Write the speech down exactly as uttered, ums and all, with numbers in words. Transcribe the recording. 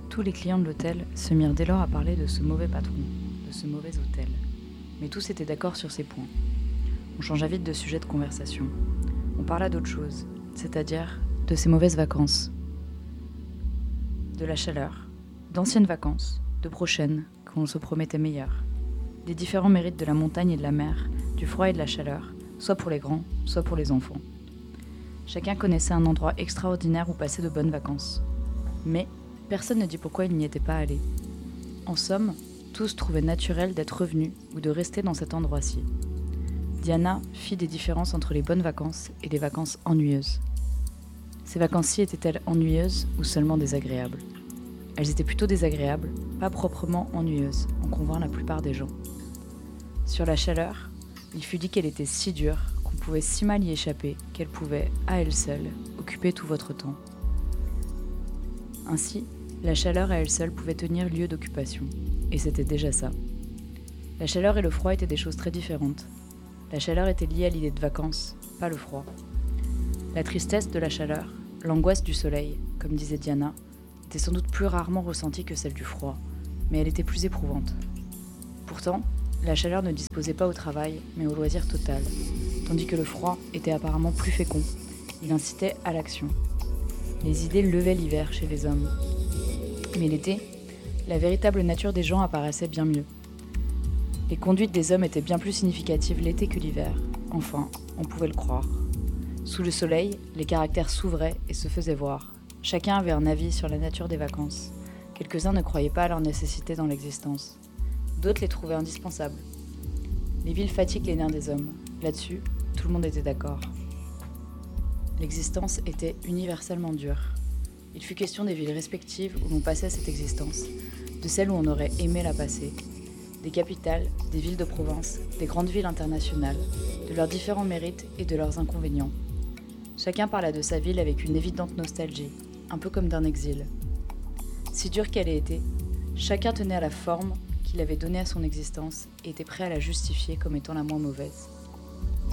Tous les clients de l'hôtel se mirent dès lors à parler de ce mauvais patron, de ce mauvais hôtel. Mais tous étaient d'accord sur ces points. On changea vite de sujet de conversation. On parla d'autre chose, c'est-à-dire de ces mauvaises vacances. De la chaleur, d'anciennes vacances, de prochaines, qu'on se promettait meilleures. Des différents mérites de la montagne et de la mer, du froid et de la chaleur, soit pour les grands, soit pour les enfants. Chacun connaissait un endroit extraordinaire où passer de bonnes vacances. Mais personne ne dit pourquoi il n'y était pas allé. En somme, tous trouvaient naturel d'être revenus ou de rester dans cet endroit-ci. Diana fit des différences entre les bonnes vacances et les vacances ennuyeuses. Ces vacances-ci étaient-elles ennuyeuses ou seulement désagréables ? Elles étaient plutôt désagréables, pas proprement ennuyeuses, en convainc la plupart des gens. Sur la chaleur, il fut dit qu'elle était si dure qu'on pouvait si mal y échapper qu'elle pouvait, à elle seule, occuper tout votre temps. Ainsi, la chaleur à elle seule pouvait tenir lieu d'occupation, et c'était déjà ça. La chaleur et le froid étaient des choses très différentes. La chaleur était liée à l'idée de vacances, pas le froid. La tristesse de la chaleur, l'angoisse du soleil, comme disait Diana, était sans doute plus rarement ressentie que celle du froid, mais elle était plus éprouvante. Pourtant, la chaleur ne disposait pas au travail, mais au loisir total, tandis que le froid était apparemment plus fécond, il incitait à l'action. Les idées levaient l'hiver chez les hommes. Mais l'été, la véritable nature des gens apparaissait bien mieux. Les conduites des hommes étaient bien plus significatives l'été que l'hiver. Enfin, on pouvait le croire. Sous le soleil, les caractères s'ouvraient et se faisaient voir. Chacun avait un avis sur la nature des vacances. Quelques-uns ne croyaient pas à leur nécessité dans l'existence. D'autres les trouvaient indispensables. Les villes fatiguent les nerfs des hommes. Là-dessus, tout le monde était d'accord. L'existence était universellement dure. Il fut question des villes respectives où l'on passait cette existence, de celles où on aurait aimé la passer, des capitales, des villes de province, des grandes villes internationales, de leurs différents mérites et de leurs inconvénients. Chacun parla de sa ville avec une évidente nostalgie, un peu comme d'un exil. Si dure qu'elle ait été, chacun tenait à la forme qu'il avait donnée à son existence et était prêt à la justifier comme étant la moins mauvaise.